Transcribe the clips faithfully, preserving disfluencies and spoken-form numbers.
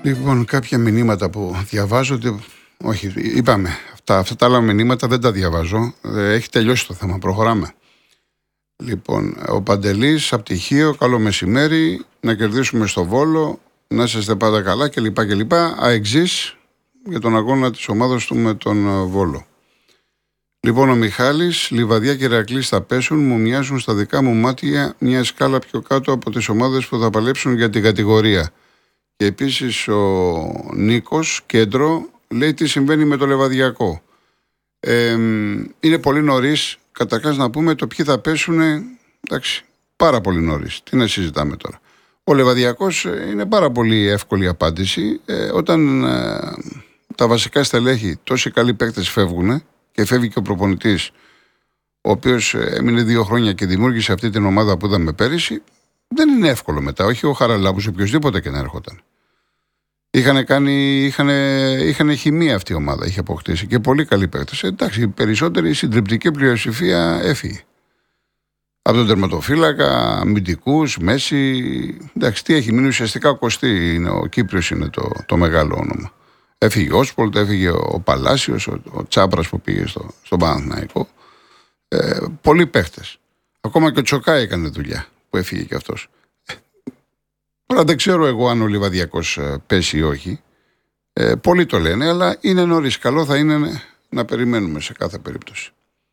Λοιπόν, κάποια μηνύματα που διαβάζω, ότι, όχι, είπαμε, αυτά, αυτά τα άλλα μηνύματα δεν τα διαβάζω. Έχει τελειώσει το θέμα, προχωράμε. Λοιπόν, ο Παντελής, απ' τυχείο, καλό μεσημέρι, να κερδίσουμε στο Βόλο, να είσαστε πάντα καλά κλπ. κλπ. Αεξής για τον αγώνα της ομάδας του με τον Βόλο. Λοιπόν, ο Μιχάλης, Λιβαδιά και Ηρακλής θα πέσουν, μου μοιάζουν στα δικά μου μάτια μια σκάλα πιο κάτω από τις ομάδες που θα παλέψουν για την κατηγορία. Και επίσης ο Νίκος, κέντρο, λέει τι συμβαίνει με το Λεβαδιακό. Ε, είναι πολύ νωρίς, καταρχάς να πούμε το ποιοι θα πέσουν, εντάξει, πάρα πολύ νωρίς. Τι να συζητάμε τώρα. Ο Λεβαδιακός είναι πάρα πολύ εύκολη απάντηση. Ε, όταν ε, τα βασικά στελέχη, τόσοι καλοί παίκτες φεύγουν και φεύγει και ο προπονητής, ο οποίος έμεινε δύο χρόνια και δημιούργησε αυτή την ομάδα που είδαμε πέρυσι, δεν είναι εύκολο μετά. Όχι ο Χαραλάμπους, οποιοδήποτε και να έρχονταν. Είχαν κάνει, είχαν, είχαν χημεία αυτή η ομάδα, είχε αποκτήσει και πολύ καλοί παίκτες. Εντάξει, η περισσότερη η συντριπτική πλειοψηφία έφυγε. Από τον τερματοφύλακα, αμυντικούς, Μέση. Εντάξει, τι έχει μείνει ουσιαστικά ο Κωστή, είναι, ο Κύπριος είναι το, το μεγάλο όνομα. Έφυγε ο Όσπολτ, έφυγε ο Παλάσιος, ο, ο Τσάπρας που πήγε στο, στον Παναθηναϊκό. Ε, πολλοί παίκτες. Ακόμα και ο Τσοκά έκανε δουλειά που έφυγε και αυτός. Τώρα δεν ξέρω εγώ αν ο Λιβαδιακός πέσει ή όχι. Ε, πολλοί το λένε, αλλά είναι νωρίς. Καλό θα είναι να περιμένουμε σε κάθε περίπτωση.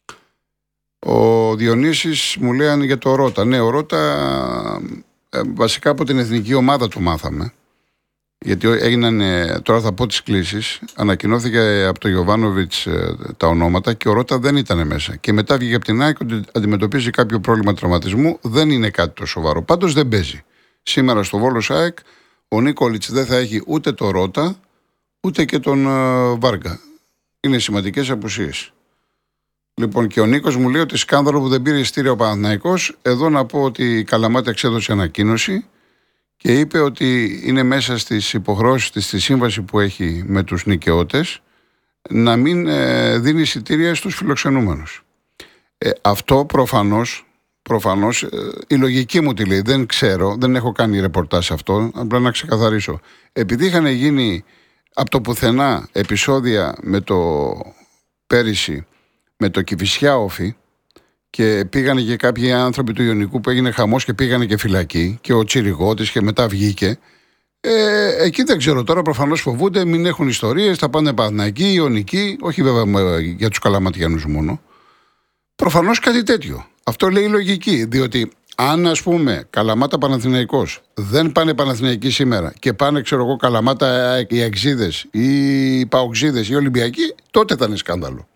Ο Διονύσης μου λέει για το Ρώτα. Ναι, ο Ρώτα ε, βασικά από την εθνική ομάδα του μάθαμε. Γιατί έγιναν, ε, τώρα θα πω τις κλήσεις, ανακοινώθηκε από τον Γιοβάνοβιτς ε, τα ονόματα και ο Ρώτα δεν ήταν μέσα. Και μετά βγήκε από την ΑΕΚ ότι αντιμετωπίζει κάποιο πρόβλημα τραυματισμού. Δεν είναι κάτι το σοβαρό. Πάντως δεν παίζει. Σήμερα στο Βόλος ΑΕΚ ο Νίκολιτς δεν θα έχει ούτε το Ρώτα ούτε και τον uh, Βάργα. Είναι σημαντικές απουσίες. Λοιπόν, και ο Νίκος μου λέει ότι σκάνδαλο που δεν πήρε εισιτήρια ο Παναθηναϊκός. Εδώ να πω ότι η Καλαμάτα εξέδωσε ανακοίνωση και είπε ότι είναι μέσα στις υποχρεώσεις της, στη σύμβαση που έχει με τους νοικαιώτες, να μην ε, δίνει εισιτήρια στους φιλοξενούμενους. Ε, αυτό προφανώς Προφανώς, η λογική μου τη λέει, δεν ξέρω, δεν έχω κάνει ρεπορτάζ σε αυτό, απλά να ξεκαθαρίσω. Επειδή είχαν γίνει από το πουθενά επεισόδια με το πέρυσι, με το Κηφισιά Όφη, και πήγανε και κάποιοι άνθρωποι του Ιωνικού που έγινε χαμός και πήγανε και φυλακή, και ο Τσιριγώτης και μετά βγήκε, ε, εκεί δεν ξέρω τώρα, προφανώς φοβούνται, μην έχουν ιστορίες, θα πάνε Παναθηναϊκοί, Ιωνικοί, όχι βέβαια για τους Καλαματιανούς μόνο. Προφανώς κάτι τέτοιο. Αυτό λέει η λογική, διότι αν ας πούμε Καλαμάτα Παναθηναϊκός δεν πάνε Παναθηναϊκοί σήμερα και πάνε ξέρω εγώ Καλαμάτα οι Αξίδες ή οι Παοξίδες ή οι Ολυμπιακοί, τότε θα είναι σκάνδαλο.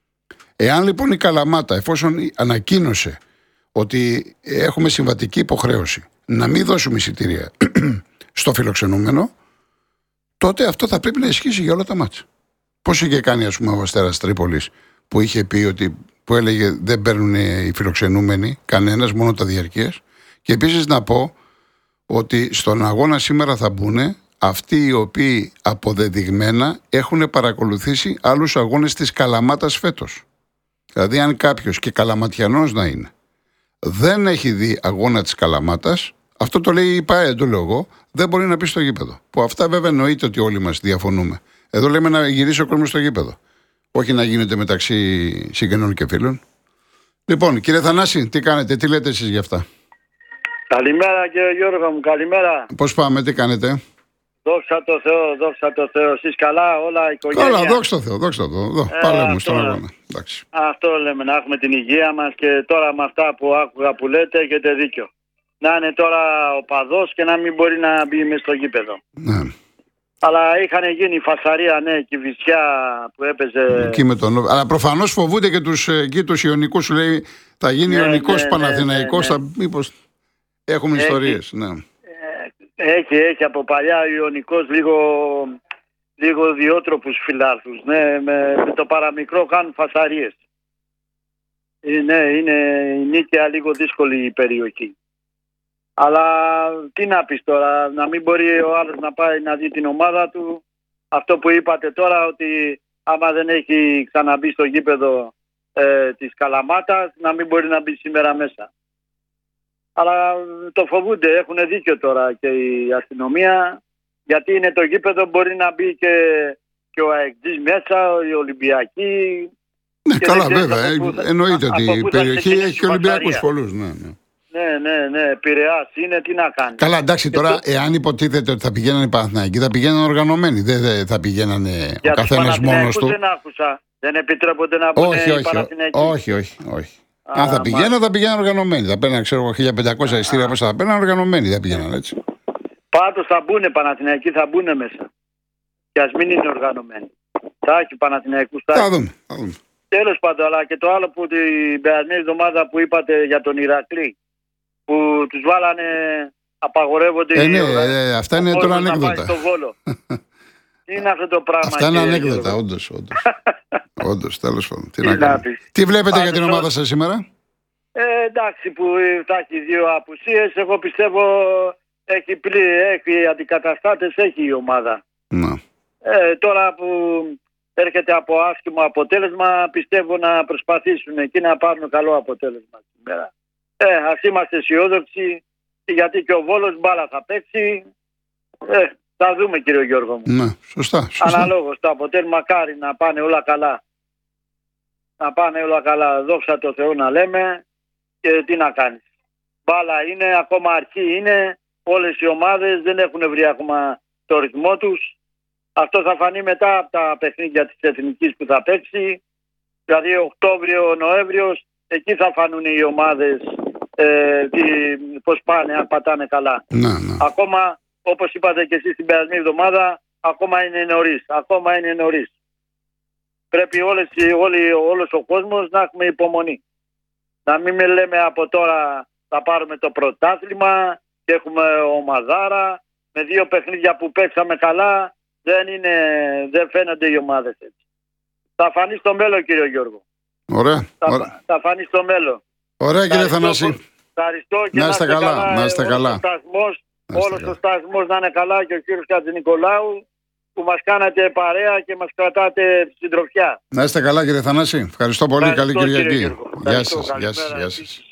Εάν λοιπόν η Καλαμάτα, εφόσον ανακοίνωσε ότι έχουμε συμβατική υποχρέωση να μην δώσουμε εισιτήρια στο φιλοξενούμενο, τότε αυτό θα πρέπει να ισχύσει για όλα τα μάτσα. Πώς είχε κάνει ας πούμε ο Αστέρας Τρίπολης που είχε πει ότι, που έλεγε δεν παίρνουν οι φιλοξενούμενοι κανένας, μόνο τα διαρκείας. Και επίσης να πω ότι στον αγώνα σήμερα θα μπουν αυτοί οι οποίοι αποδεδειγμένα έχουν παρακολουθήσει άλλους αγώνες της Καλαμάτας φέτος. Δηλαδή αν κάποιος, και Καλαματιανός να είναι, δεν έχει δει αγώνα της Καλαμάτας, αυτό το λέει η ΠΑΕ, το λέω εγώ, δεν μπορεί να πει στο γήπεδο. Που αυτά βέβαια εννοείται ότι όλοι μας διαφωνούμε. Εδώ λέμε να γυρίσει ο κόσμος στο γήπεδο. Όχι να γίνεται μεταξύ συγγενών και φίλων. Λοιπόν, κύριε Θανάση, τι κάνετε, τι λέτε εσείς γι' αυτά? Καλημέρα κύριε Γιώργο μου, καλημέρα. Πώς πάμε, τι κάνετε? Δόξα τω Θεώ, δόξα τω Θεώ. Εσείς καλά, όλα η οικογένεια? Καλά, δόξα τω Θεώ, δόξα τω Θεώ. Εδώ, ε, πάλε μου στον αγώνα. Εντάξει. Αυτό λέμε, να έχουμε την υγεία μας, και τώρα με αυτά που άκουγα που λέτε έχετε δίκιο. Να είναι τώρα ο παδός και να μην μπορεί να μπει μες στο γήπεδο. Ναι. Αλλά είχαν γίνει φασαρία, ναι, Κηφισιά που έπαιζε. Εκεί με τον... Αλλά προφανώς φοβούνται και τους, εκεί τους Ιωνικούς, σου λέει θα γίνει ναι, Ιωνικός ναι, Παναθηναϊκός, ναι, ναι, ναι. Θα... μήπως έχουμε έχει, ιστορίες. Ναι. Έχει, έχει από παλιά ο Ιωνικός λίγο, λίγο διότροπους φιλάρθους. Ναι, με, με το παραμικρό κάνουν φασαρίες. Ναι, είναι η Νίκαια λίγο δύσκολη η περιοχή. Αλλά τι να πεις τώρα, να μην μπορεί ο άλλος να πάει να δει την ομάδα του. Αυτό που είπατε τώρα, ότι άμα δεν έχει ξαναμπεί στο γήπεδο ε, της Καλαμάτας, να μην μπορεί να μπει σήμερα μέσα. Αλλά το φοβούνται, έχουν δίκιο τώρα και η αστυνομία. Γιατί είναι το γήπεδο, μπορεί να μπει και, και ο ΑΕΚΤζής μέσα, οι Ολυμπιακοί. Ναι, καλά, βέβαια. Ε, εννοείται ότι η περιοχή έχει και Ολυμπιακούς πολλούς. Ναι, ναι. Ναι, ναι, ναι. Πειραιάς είναι, τι να κάνει. Καλά, εντάξει, και τώρα, το... εάν υποτίθεται ότι θα πηγαίνανε οι Παναθηναϊκοί, θα πηγαίνανε οργανωμένοι. Δεν δε, θα πηγαίνανε για ο καθένας μόνος του. Δεν άκουσα. Δεν επιτρέπονται να μπουν όχι, οι όχι, Παναθηναϊκοί. όχι, όχι, όχι. Α, Αν θα πηγαίνανε, μάλιστα. θα πηγαίνανε οργανωμένοι. Θα παίρνανε, ξέρω εγώ, χίλια πεντακόσια εισιτήρια πόσα θα παίρνανε οργανωμένοι. Θα πηγαίνανε έτσι. Πάντως θα μπουν οι Παναθηναϊκοί, θα μπουν μέσα. Και ας μην είναι οργανωμένοι. Θα έχει Παναθηναϊκούς. Θα δούμε. Θα δούμε. Τέλος πάντων, αλλά και το άλλο που την περασμένη εβδομάδα που είπατε για τον Ηρακλή, που τους βάλανε, απαγορεύονται. Ε, ναι, οι, ε, αυτά είναι τώρα ανέκδοτα. Στο Βόλο. Τι είναι αυτό το πράγμα. Αυτά είναι ανέκδοτα, όντως. Όντως, όντως τέλος πάντων. Τι, να να Τι βλέπετε Ά, για την το... ομάδα σας σήμερα? Ε, εντάξει, που θα έχει δύο απουσίες. Εγώ πιστεύω έχει, πλή, έχει αντικαταστάτες, έχει η ομάδα. Να. Ε, τώρα που έρχεται από άσχημο αποτέλεσμα, πιστεύω να προσπαθήσουν εκεί να πάρουν καλό αποτέλεσμα σήμερα. Ε, ας είμαστε αισιόδοξοι, γιατί και ο Βόλος μπάλα θα παίξει. Ε, θα δούμε, κύριο Γιώργο μου. Ναι, σωστά, σωστά. Αναλόγως το αποτέλεσμα, μακάρι να πάνε όλα καλά. Να πάνε όλα καλά, δόξα τω Θεώ να λέμε, και τι να κάνεις. Μπάλα είναι, ακόμα αρχή είναι, όλες οι ομάδες δεν έχουν βρει ακόμα το ρυθμό τους. Αυτό θα φανεί μετά από τα παιχνίδια της Εθνικής που θα παίξει. Δηλαδή Οκτώβριο, Νοέμβριος, εκεί θα φανούν οι ομάδες ε, τι, πώς πάνε, αν πατάνε καλά. Ναι, ναι. Ακόμα, όπως είπατε και εσείς την περασμένη εβδομάδα, ακόμα είναι νωρίς. Ακόμα είναι νωρίς. Πρέπει όλες, όλοι, όλος ο κόσμος να έχουμε υπομονή. Να μην με λέμε από τώρα θα πάρουμε το πρωτάθλημα και έχουμε ομαδάρα. Με δύο παιχνίδια που παίξαμε καλά, δεν, είναι, δεν φαίνονται οι ομάδες έτσι. Θα φανεί στο μέλλον, κύριο Γιώργο. Ωραία. Θα, Ωραία. θα φανεί στο μέλλον. Ωραία, κύριε Θανάση. Ευχαριστώ και να είστε καλά. καλά. Να είστε καλά. Όλος ο σταθμός να είναι καλά και ο κύριος Χατζηνικολάου που μας κάνατε παρέα και μας κρατάτε συντροφιά. Να είστε καλά, κύριε Θανάση. Ευχαριστώ πολύ. Ευχαριστώ, καλή Κυριακή. Γεια σας. Γεια σας. Γεια σας.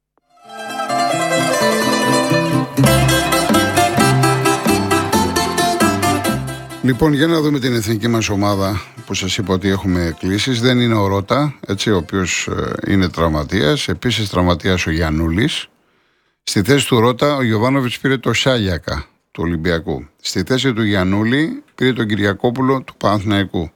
Λοιπόν, για να δούμε την εθνική μας ομάδα που σας είπα ότι έχουμε κλήσεις. Δεν είναι ο Ρώτα, έτσι, ο οποίος ε, είναι τραυματίας. Επίσης τραυματίας ο Γιαννούλης. Στη θέση του Ρώτα ο Γιοβάνοβιτς πήρε το Σάλιακα του Ολυμπιακού. Στη θέση του Γιαννούλη πήρε τον Κυριακόπουλο του Παναθηναϊκού.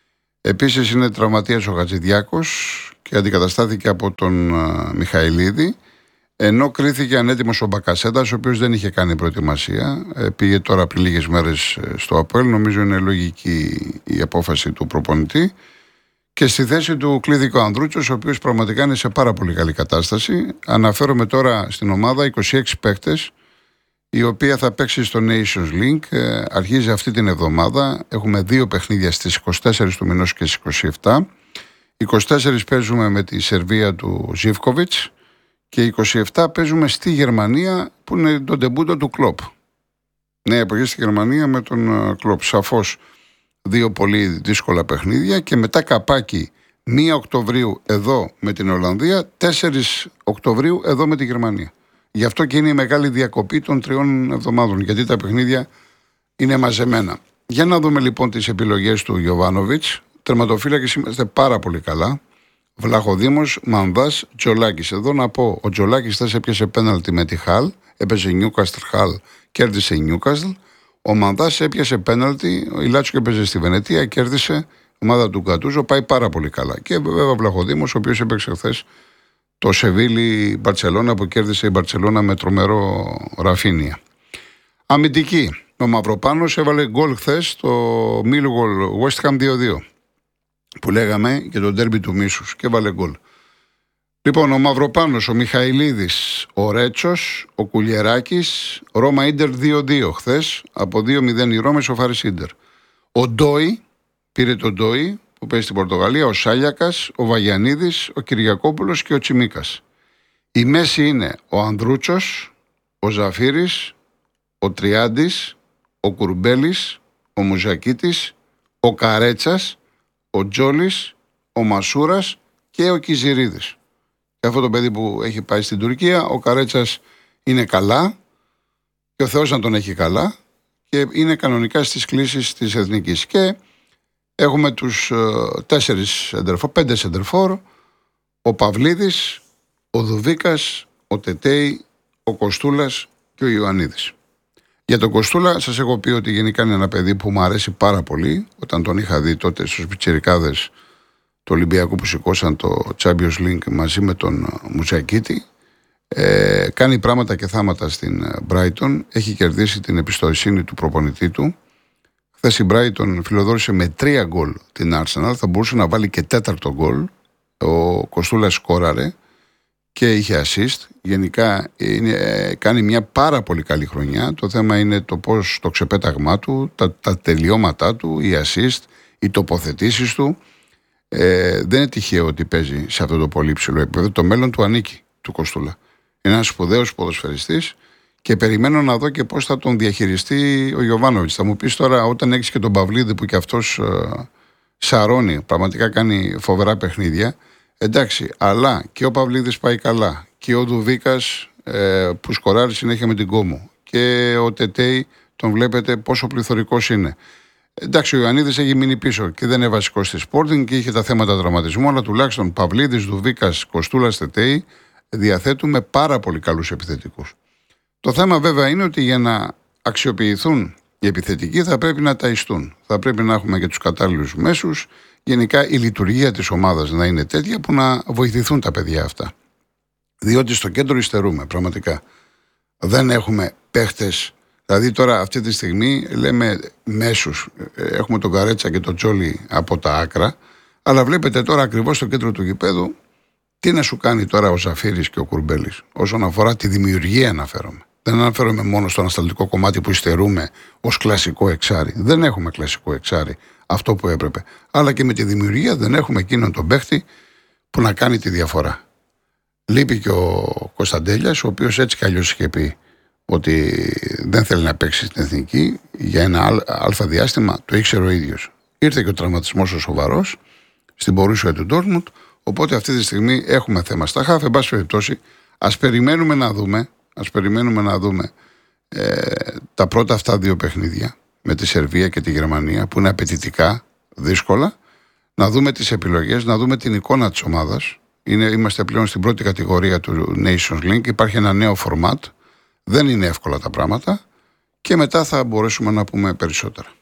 Επίσης είναι τραυματίας ο Χατζηδιάκος και αντικαταστάθηκε από τον ε, Μιχαηλίδη. Ενώ κρίθηκε ανέτοιμος ο Μπακασέτας, ο οποίος δεν είχε κάνει προετοιμασία. Ε, πήγε τώρα πριν λίγες μέρες στο ΑΠΟΕΛ. Νομίζω είναι λογική η απόφαση του προπονητή. Και στη θέση του κλήθηκε ο Ανδρούτσος, ο οποίος πραγματικά είναι σε πάρα πολύ καλή κατάσταση. Αναφέρομαι τώρα στην ομάδα είκοσι έξι παίκτες, η οποία θα παίξει στο Nations League. Ε, αρχίζει αυτή την εβδομάδα. Έχουμε δύο παιχνίδια στις είκοσι τέσσερις του μηνός και στις είκοσι επτά. είκοσι τέσσερις παίζουμε με τη Σερβία του Ζίβκοβιτς. Και είκοσι επτά παίζουμε στη Γερμανία, που είναι το ντεμπούτο του Κλοπ. Νέα εποχή στη Γερμανία με τον Κλοπ. Σαφώς δύο πολύ δύσκολα παιχνίδια και μετά καπάκι πρώτη Οκτωβρίου εδώ με την Ολλανδία, τέσσερις Οκτωβρίου εδώ με τη Γερμανία. Γι' αυτό και είναι η μεγάλη διακοπή των τριών εβδομάδων, γιατί τα παιχνίδια είναι μαζεμένα. Για να δούμε λοιπόν τις επιλογές του Γιοβάνοβιτς. Τερματοφύλακες είμαστε πάρα πολύ καλά. Βλαχοδήμος, Μανδάς, Τζολάκης. Εδώ να πω, ο Τζολάκης θες έπιασε πέναλτι με τη Χαλ, έπαιζε Νιούκαστλ Χαλ, κέρδισε Νιούκαστλ. Ο Μανδάς έπιασε πέναλτι, η Λάτσιο έπαιζε στη Βενετία, κέρδισε, ομάδα του Γκατούζο, πάει πάρα πολύ καλά. Και βέβαια ο Βλαχοδήμος, ο οποίος έπαιξε χθες το Σεβίλη Μπαρτσελώνα, που κέρδισε η Μπαρτσελώνα με τρομερό Ραφίνια. Αμυντική, ο Μαυροπάνος έβαλε γκολ χθες στο Millwall West Ham δύο δύο. Που λέγαμε και το ντέρμπι του μίσους και βάλε γκολ. Λοιπόν, ο Μαυροπάνος, ο Μιχαηλίδης, ο Ρέτσος, ο Κουλιεράκης, Ρώμα Ίντερ δύο δύο χθες, από δύο μηδέν η Ρώμα ισοφάρισε Ίντερ. Ο Ντόι, πήρε τον Ντόι που παίζει στην Πορτογαλία, ο Σάλιακας, ο Βαγιανίδης, ο Κυριακόπουλος και ο Τσιμίκας. Η μέση είναι ο Ανδρούτσος, ο Ζαφύρης, ο Τριάντης, ο Κουρμπέλης, ο Μουζακίτης, ο Καρέτσας, ο Τζόλης, ο Μασούρας και ο Κιζιρίδης. Και αυτό το παιδί που έχει πάει στην Τουρκία, ο Καρέτσας είναι καλά και ο Θεός να τον έχει καλά και είναι κανονικά στις κλήσεις της Εθνικής. Και έχουμε τους ε, τέσσερις σεντερφόρ, πέντε σεντερφόρ, ο Παυλίδης, ο Δουβίκας, ο Τετέι, ο Κοστούλας και ο Ιωαννίδης. Για τον Κοστούλα σας έχω πει ότι γενικά είναι ένα παιδί που μου αρέσει πάρα πολύ. Όταν τον είχα δει τότε στους πιτσιρικάδες του Ολυμπιακού που σηκώσαν το Champions League μαζί με τον Μουτσακίτη, ε, κάνει πράγματα και θάματα στην Brighton, έχει κερδίσει την εμπιστοσύνη του προπονητή του. Χθες η Brighton φιλοδόρησε με τρία γκολ την Arsenal, θα μπορούσε να βάλει και τέταρτο γκολ. Ο Κοστούλας σκόραρε και είχε assist. Γενικά είναι, κάνει μια πάρα πολύ καλή χρονιά. Το θέμα είναι το πώς το ξεπέταγμά του, τα, τα τελειώματά του, οι assist, οι τοποθετήσεις του. Ε, δεν είναι τυχαίο ότι παίζει σε αυτό το πολύ ψηλό επίπεδο. Το μέλλον του ανήκει, του Κοστούλα. Είναι ένας σπουδαίος ποδοσφαιριστής και περιμένω να δω και πώς θα τον διαχειριστεί ο Γιοβάνοβιτς. Θα μου πεις τώρα, όταν έχεις και τον Παυλίδη που και αυτός ε, σαρώνει, πραγματικά κάνει φοβερά παιχνίδια. Εντάξει, αλλά και ο Παυλίδης πάει καλά και ο Δουβίκας ε, που σκοράρει συνέχεια με την Κόμου και ο Τετέι τον βλέπετε πόσο πληθωρικός είναι. Εντάξει, ο Ιωαννίδης έχει μείνει πίσω και δεν είναι βασικός στη Sporting και είχε τα θέματα τραυματισμού, αλλά τουλάχιστον Παυλίδης, Δουβίκας, Κοστούλας, Τετέι διαθέτουμε πάρα πολύ καλούς επιθετικούς. Το θέμα βέβαια είναι ότι για να αξιοποιηθούν οι επιθετικοί θα πρέπει να ταϊστούν. Θα πρέπει να έχουμε και τους κατάλληλους μέσους. Γενικά η λειτουργία της ομάδας να είναι τέτοια που να βοηθηθούν τα παιδιά αυτά. Διότι στο κέντρο υστερούμε πραγματικά. Δεν έχουμε παίχτες. Δηλαδή τώρα αυτή τη στιγμή λέμε μέσους. Έχουμε τον Καρέτσα και τον Τζόλι από τα άκρα. Αλλά βλέπετε τώρα ακριβώς στο κέντρο του γηπέδου τι να σου κάνει τώρα ο Ζαφύρης και ο Κουρμπέλης. Όσον αφορά τη δημιουργία αναφέρομαι. Δεν αναφέρομαι μόνο στο ανασταλτικό κομμάτι που υστερούμε ως κλασικό εξάρι. Δεν έχουμε κλασικό εξάρι αυτό που έπρεπε. Αλλά και με τη δημιουργία δεν έχουμε εκείνον τον παίχτη που να κάνει τη διαφορά. Λείπει και ο Κωνσταντέλιας, ο οποίος έτσι κι αλλιώς είχε πει ότι δεν θέλει να παίξει στην Εθνική για ένα αλφα διάστημα, το ήξερε ο ίδιος. Ήρθε και ο τραυματισμός ο σοβαρός στην Μπορούσια του Ντόρτμουντ, οπότε αυτή τη στιγμή έχουμε θέμα στα χαφ. Εν πάση περιπτώσει, ας περιμένουμε να δούμε, ας περιμένουμε να δούμε ε, τα πρώτα αυτά δύο παιχνίδια με τη Σερβία και τη Γερμανία που είναι απαιτητικά, δύσκολα, να δούμε τις επιλογές, να δούμε την εικόνα της ομάδας. Είναι, είμαστε πλέον στην πρώτη κατηγορία του Nations League, υπάρχει ένα νέο format, δεν είναι εύκολα τα πράγματα και μετά θα μπορέσουμε να πούμε περισσότερα.